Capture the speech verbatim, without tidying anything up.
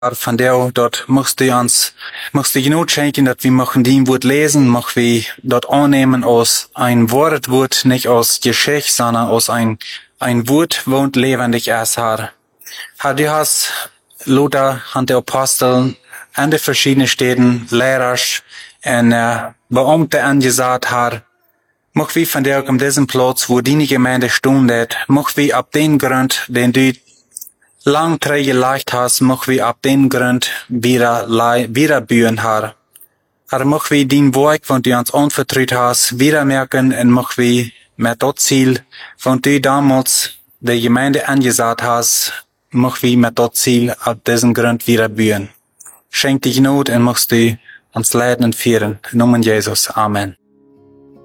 Van der dort mocht du uns, mocht du genug schenken, dass wir machen die Wort lesen, mocht wir dort annehmen aus ein Wort, Wort nicht aus Geschichte, sondern aus ein, ein Wort, wohnt lebendig ist, Herr. Herr, du hast Luther, an der Apostel, an den verschiedenen Städten, Lehrer und äh, Beamte angesagt, Herr. Mocht wir von dir um diesen Platz, wo die Gemeinde stundet, mocht wir ab den Grund, den du lang gelegt hast, mocht wir ab den Grund wieder, wieder bühen, Herr. Herr, mocht wir den Werk, von du uns anvertraut hast, wieder merken und mocht wir mit das Ziel, von du damals der Gemeinde angesagt hast, mocht wir mit das Ziel ab diesen Grund wieder bühen. Schenk dich Not und mochtst du uns leiden und führen. In Namen Jesus. Amen.